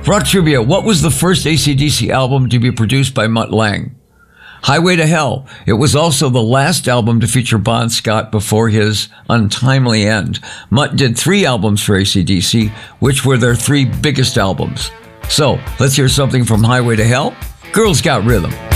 Rock trivia. What was the first AC/DC album to be produced by Mutt Lange? Highway to Hell. It was also the last album to feature Bon Scott before his untimely end. Mutt did 3 albums for AC/DC, which were their 3 biggest albums. So, let's hear something from Highway to Hell. Girls Got Rhythm.